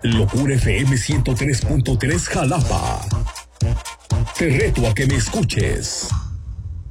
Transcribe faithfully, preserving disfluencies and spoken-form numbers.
Locura F M ciento tres punto tres Jalapa. Te reto a que me escuches.